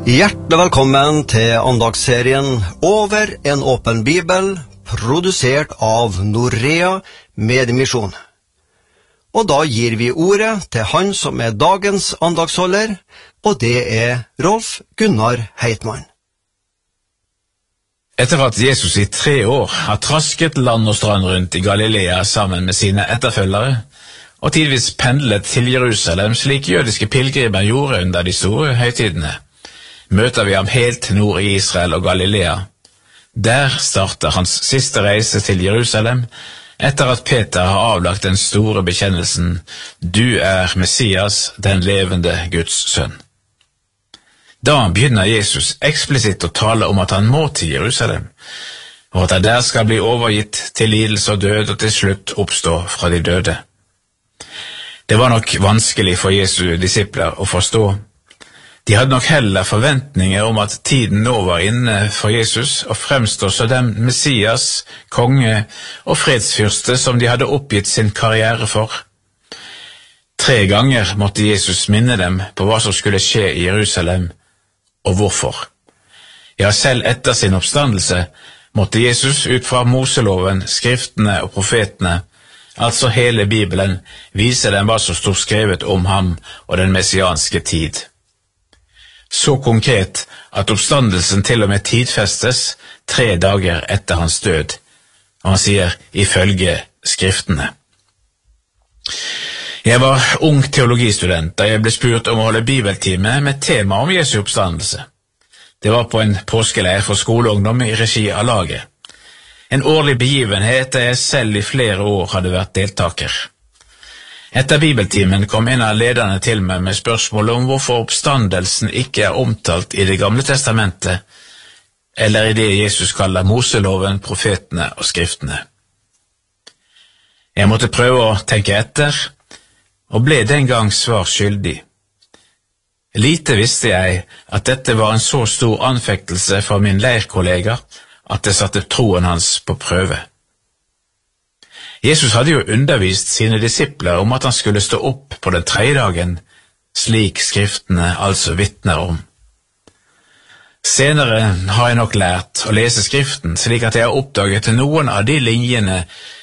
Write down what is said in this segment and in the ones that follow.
Hjertelig velkommen til andagsserien Over en åpen bibel, produsert av Norea Mediemisjon. Og da gir vi ordet til han som er dagens andagsholder, og det er Rolf Gunnar Heitmann. Etter at Jesus i 3 år har trasket land og strand rundt i Galilea sammen med sine etterfølgere, og tidvis pendlet til Jerusalem slik jødiske pilgrimer gjorde under de store høytidene, møter vi ham helt nord i Israel og Galilea. Der starter hans siste reise til Jerusalem, etter at Peter har avlagt den store bekjennelsen «Du er Messias, den levende Guds sønn». Da begynner Jesus eksplisitt å tale om at han må til Jerusalem, og at han der skal bli overgitt til lidelse og død og til slutt oppstå fra de døde. Det var nok vanskelig for Jesu disipler å forstå. De hadde nok heller forventninger om at tiden nå var inne for Jesus og fremstå som den Messias, konge og fredsfyrste som de hadde oppgitt sin karriere for. 3 ganger måtte Jesus minne dem på hva som skulle skje i Jerusalem, og hvorfor. Ja, selv etter sin oppstandelse måtte Jesus ut fra Moseloven, skriftene og profetene, altså hele Bibelen, vise dem hva som stod skrevet om ham og den messianske tid. Så konkret at oppstandelsen til og med tidfestes 3 dager etter hans død, og han sier ifølge skriftene. Jeg var ung teologistudent da jeg ble spurt om å holde bibeltime med tema om Jesu oppstandelse. Det var på en påskeleir for skoleungdom i regi av laget. En årlig begivenhet der jeg selv i flere år hadde vært deltaker. Etter bibeltimen kom en av lederne til meg med spørsmål om hvorfor oppstandelsen ikke er omtalt i Det gamle testamentet, eller i det Jesus kaller Moseloven, profetene og skriftene. Jeg måtte prøve å tenke etter, og ble den gang svar skyldig. Lite visste jeg at dette var en så stor anfektelse fra min leirkollega at det satte troen hans på prøve. Jesus hadde jo undervist sine disipler om at han skulle stå opp på den 3. dagen, slik skriftene altså vitner om. Senere har jeg nok lært å lese skriften, slik at jeg har oppdaget noen av de linjene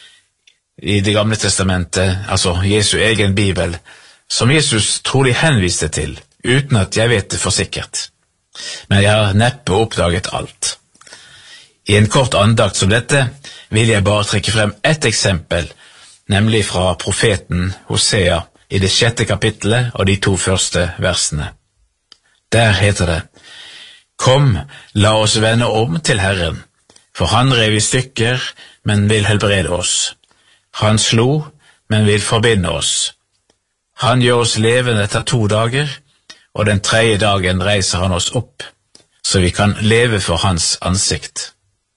i Det gamle testamentet, altså Jesu egen bibel, som Jesus trolig henviste til, uten at jeg vet det for sikkert. Men jeg har neppe oppdaget alt. I en kort andakt som dette vil jeg bare trekke frem ett eksempel, nemlig fra profeten Hosea i det 6. kapittelet og de 2 første versene. Der heter det: «Kom, la oss vende om til Herren, for han rev i stykker, men vil helbrede oss. Han slo, men vil forbinde oss. Han gjør oss levende etter 2 dager, og den 3. dagen reiser han oss opp, så vi kan leve for hans ansikt.»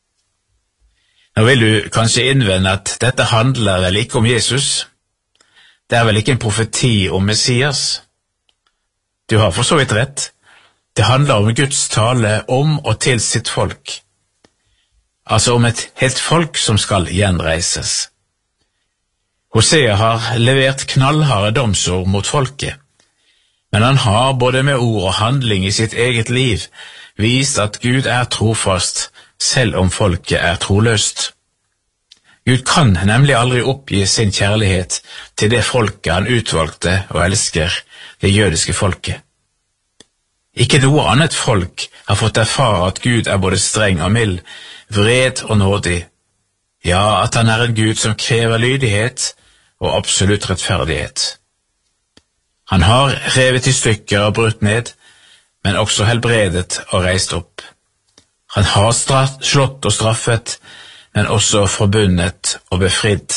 Nå vil du kanskje innvende at dette handler vel ikke om Jesus. Det er vel ikke en profeti om Messias. Du har for så vidt rett. Det handler om Guds tale om og til sitt folk. Altså om et helt folk som skal gjenreises. Hosea har levert knallharde domsord mot folket, men han har både med ord og handling i sitt eget liv vist at Gud er trofast, selv om folket er troløst. Gud kan nemlig aldri oppgi sin kjærlighet til det folket han utvalgte og elsker, det jødiske folket. Ikke noe annet folk har fått erfare at Gud er både streng og mild, vred og nådig, ja, at han er en Gud som krever lydighet og absolutt rettferdighet. Han har revet i stykker og brutt ned, men også helbredet og reist opp. Han har slått og straffet, men også forbundet og befridd.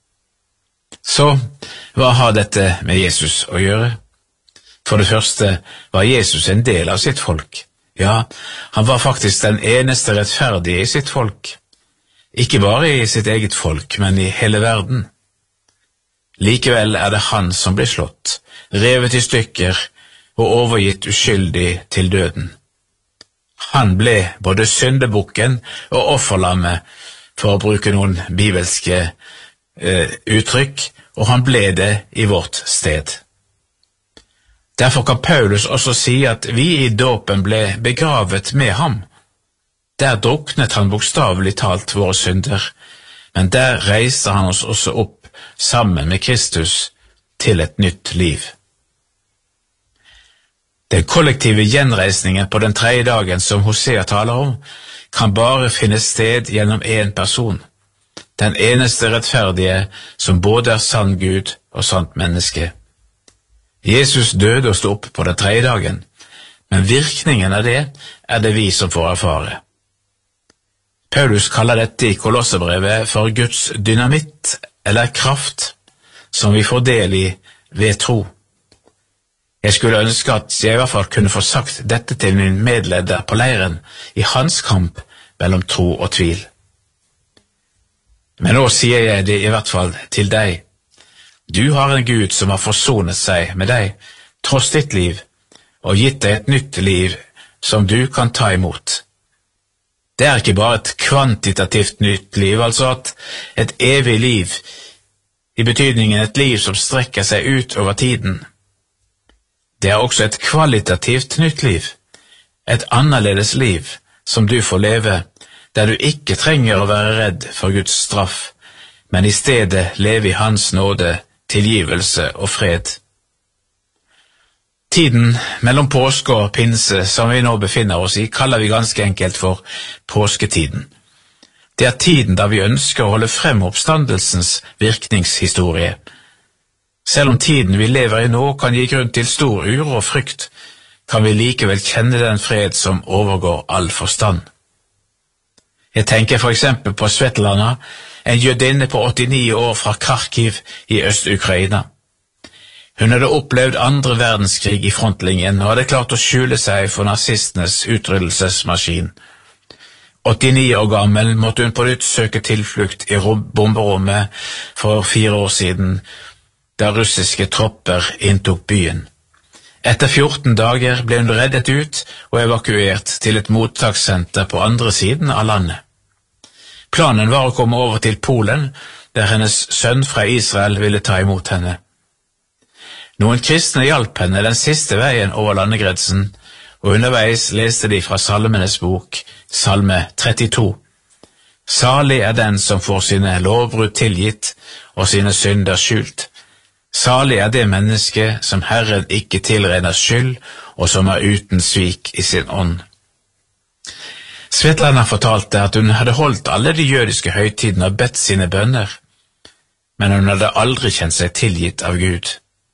Så, hva har dette med Jesus å gjøre? For det første var Jesus en del av sitt folk. Ja, han var faktisk den eneste rettferdige i sitt folk. Ikke bare i sitt eget folk, men i hele verden. Likevel er det han som ble slått, revet i stykker og overgitt uskyldig til døden. Han ble både syndebukken og offerlammet, for å bruke noen bibelske uttrykk, og han ble det i vårt sted. Derfor kan Paulus også si at vi i dåpen ble begravet med ham. Der druknet han bokstavelig talt våre synder, men der reiser han oss også opp sammen med Kristus til et nytt liv. Den kollektive gjenreisningen på den tredje dagen som Hosea taler om, kan bare finne sted gjennom en person, den eneste rettferdige som både er sann Gud og sant menneske. Jesus døde og stod opp på den tredje dagen, men virkningen av det er det vi som får erfare. Paulus kaller dette i Kolosserbrevet for Guds dynamitt eller kraft, som vi får del i ved tro. Jeg skulle ønske at jeg i hvert fall kunne få sagt dette til min medleder på leiren i hans kamp mellom tro og tvil. Men nå sier jeg det i hvert fall til deg. Du har en Gud som har forsonet seg med deg, tross ditt liv, og gitt deg et nytt liv som du kan ta imot. Det er ikke bare et kvantitativt nytt liv, altså at et evig liv, i betydningen et liv som strekker seg ut over tiden. Det er også et kvalitativt nytt liv, et annerledes liv som du får leve, der du ikke trenger å være redd for Guds straff, men i stedet leve i Hans nåde, tilgivelse og fred. Tiden mellom påske og pinse som vi nå befinner oss i, kaller vi ganske enkelt for påsketiden. Det er tiden da vi ønsker å holde frem oppstandelsens virkningshistorie. Selv om tiden vi lever i nå kan gi grunn til stor uro og frykt, kan vi likevel kjenne den fred som overgår all forstand. Jeg tenker for eksempel på Svetlana, en jødinne på 89 år fra Kharkiv i Øst-Ukraina. Hun hadde opplevd 2. verdenskrig i frontlinjen og hadde klart å skjule seg for nazistenes utryddelsesmaskin. 89 år gammel måtte hun på nytt søke tilflukt i bomberommet for 4 år siden, da russiske tropper inntok byen. Etter 14 dager ble hun reddet ut og evakuert til et mottakssenter på andre siden av landet. Planen var å komme over til Polen, der hennes sønn fra Israel ville ta imot henne. Noen kristne hjalp henne den siste veien over landegrensen, og underveis leste de fra Salmenes bok, Salme 32. Salig er den som får sine lovbrudd tilgitt og sine synder skjult. Salig er det menneske som Herren ikke tilregner skyld, og som er uten svik i sin ånd. Svetlana fortalte at hun hadde holdt alle de jødiske høytidene og bedt sine bønner, men hun hadde aldri kjent seg tilgitt av Gud.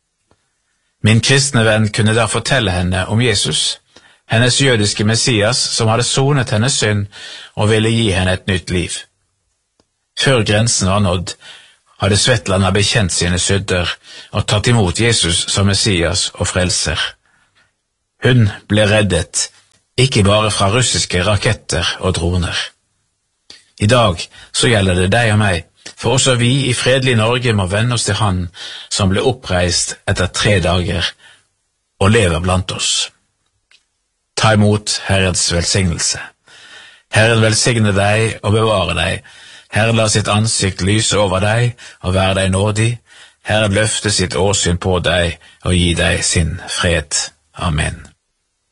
Min kristne venn kunne da fortelle henne om Jesus, hennes jødiske Messias som hadde sonet hennes synd og ville gi henne et nytt liv. Før grensen var nådd, hadde Svetlana bekjent sine synder og tatt imot Jesus som Messias og frelser. Hun ble reddet, ikke bare fra russiske raketter og droner. I dag så gjelder det deg og meg, for også vi i fredelig Norge må vende oss til Han som ble oppreist etter 3 dager og lever blant oss. Ta imot Herrens velsignelse. Herren velsigne deg og bevare deg. Herren la sitt ansikt lyse over deg og være deg nådig. Herren løfte sitt åsyn på deg og gi deg sin fred. Amen.